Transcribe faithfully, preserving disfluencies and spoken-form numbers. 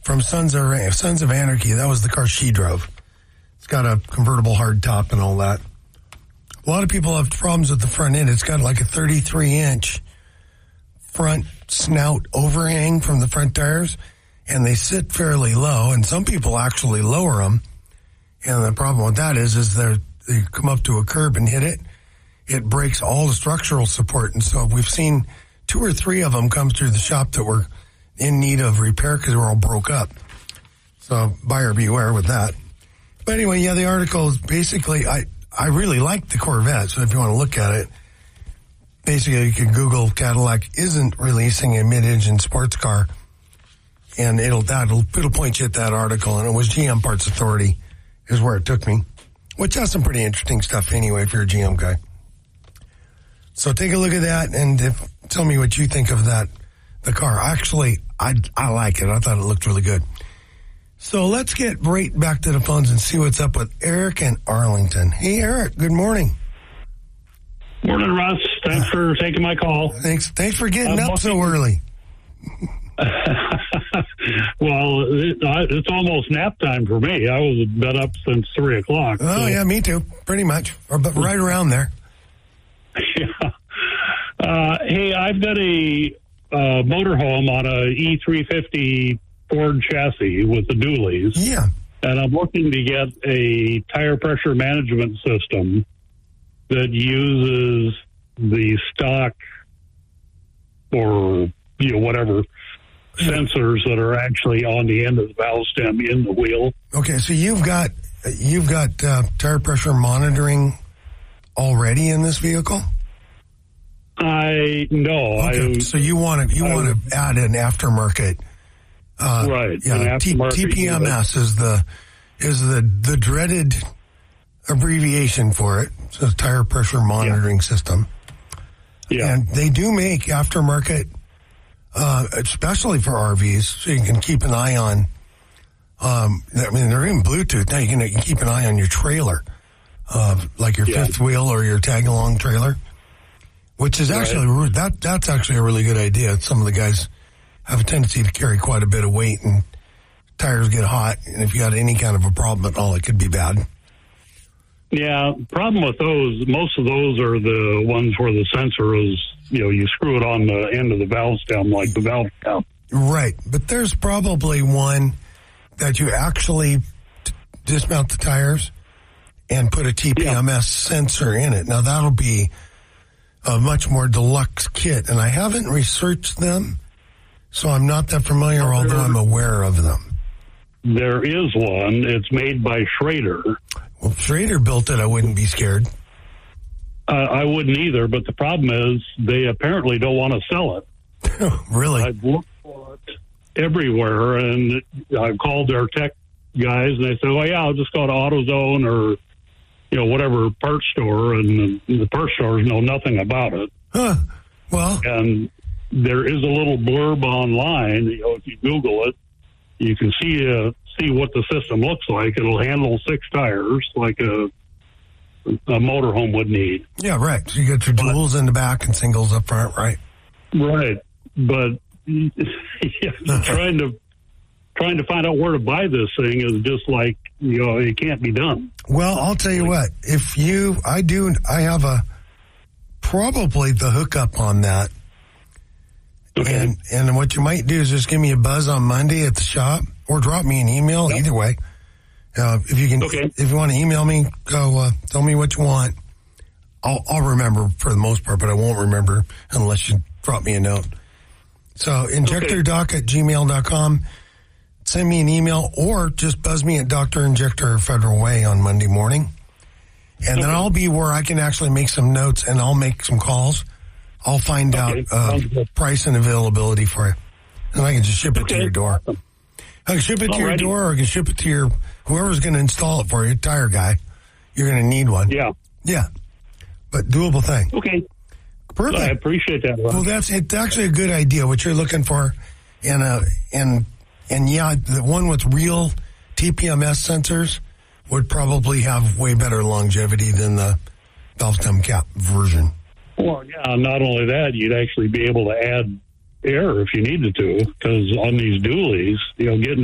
from Sons of, Sons of Anarchy. That was the car she drove. It's got a convertible hard top and all that. A lot of people have problems with the front end. It's got like a thirty-three inch front snout overhang from the front tires, and they sit fairly low, and some people actually lower them. And the problem with that is, is they they come up to a curb and hit it. It breaks all the structural support. And so we've seen two or three of them come through the shop that were in need of repair because they were all broke up. So buyer beware with that. But anyway, yeah, the article is basically, I, I really like the Corvette. So if you want to look at it, basically you can Google Cadillac isn't releasing a mid-engine sports car, and it'll, that'll, it'll point you at that article. And it was G M Parts Authority is where it took me, which has some pretty interesting stuff anyway if you're a G M guy. So take a look at that and if, tell me what you think of that, the car. Actually, I, I like it. I thought it looked really good. So let's get right back to the phones and see what's up with Eric in Arlington. Hey, Eric, good morning. Morning, Russ. Thanks for taking my call. Thanks Thanks for getting I'm up so early. Well, it, it's almost nap time for me. I was been up since three o'clock. Oh, so. yeah, me too. Pretty much. Or, but right around there. Yeah. Uh, hey, I've got a uh, motorhome on a E three fifty Ford chassis with the dualies. Yeah. And I'm looking to get a tire pressure management system that uses the stock or, you know, whatever sensors that are actually on the end of the valve stem in the wheel. Okay, so you've got you've got uh, tire pressure monitoring already in this vehicle? I no. Okay, I, so you want to you want to add an aftermarket, uh, right? Yeah, an T- aftermarket T P M S unit. is the is the the dreaded abbreviation for it. It's a tire pressure monitoring yeah. system. Yeah, and they do make aftermarket, uh, especially for R Vs, so you can keep an eye on. Um, I mean, they're in Bluetooth now. You can, you can keep an eye on your trailer, uh, like your yeah. fifth wheel or your tag along trailer. Which is actually, right. that that's actually a really good idea. Some of the guys have a tendency to carry quite a bit of weight and tires get hot. And if you got any kind of a problem at all, it could be bad. Yeah, problem with those, most of those are the ones where the sensor is, you know, you screw it on the end of the valve stem like the valve stem. Right. But there's probably one that you actually t- dismount the tires and put a T P M S yeah. sensor in it. Now, that'll be a much more deluxe kit, and I haven't researched them, so I'm not that familiar, there, although I'm aware of them. There is one. It's made by Schrader. Well, if Schrader built it, I wouldn't be scared. Uh, I wouldn't either, but the problem is they apparently don't want to sell it. Really? I've looked for it everywhere, and I've called their tech guys, and they say, oh, yeah, I'll just go to AutoZone or you know, whatever parts store, and the, the parts stores know nothing about it. Huh. Well. And there is a little blurb online, you know, if you Google it, you can see uh, see what the system looks like. It'll handle six tires like a a motorhome would need. Yeah, right. So you got your duals but, in the back and singles up front, right? Right. But yeah, trying to trying to find out where to buy this thing is just like, you know, it can't be done. Well, I'll tell you what, if you, I do, I have a, probably the hookup on that. Okay. And, and what you might do is just give me a buzz on Monday at the shop or drop me an email, yep. either way. Uh, if you can, okay. if you want to email me, go, uh, tell me what you want. I'll, I'll remember for the most part, but I won't remember unless you drop me a note. So injector doc at gmail dot com. Send me an email or just buzz me at Doctor Injector Federal Way on Monday morning. And then I'll be where I can actually make some notes and I'll make some calls. I'll find okay. out uh, price and availability for you. And I can just ship it okay. to your door. I can ship it to Alrighty. your door or I can ship it to your, whoever's going to install it for you, tire guy. You're going to need one. Yeah. Yeah. But doable thing. Okay. Perfect. I appreciate that. Ron. Well, that's, it's actually a good idea, what you're looking for. And, uh, and, And yeah, the one with real T P M S sensors would probably have way better longevity than the valve stem cap version. Well, yeah, not only that, you'd actually be able to add air if you needed to, because on these dualies, you know, getting